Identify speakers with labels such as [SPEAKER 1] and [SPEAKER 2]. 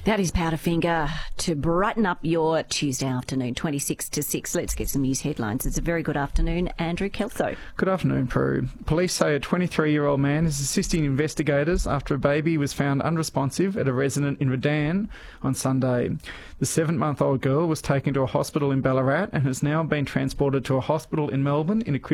[SPEAKER 1] That is Powderfinger to brighten up your Tuesday afternoon, 26 to 6. Let's get some news headlines. It's a very good afternoon. Andrew Kelso.
[SPEAKER 2] Good afternoon, Prue. Police say a 23-year-old man is assisting investigators after a baby was found unresponsive at a resident in Redan on Sunday. The 7-month-old girl was taken to a hospital in Ballarat and has now been transported to a hospital in Melbourne in a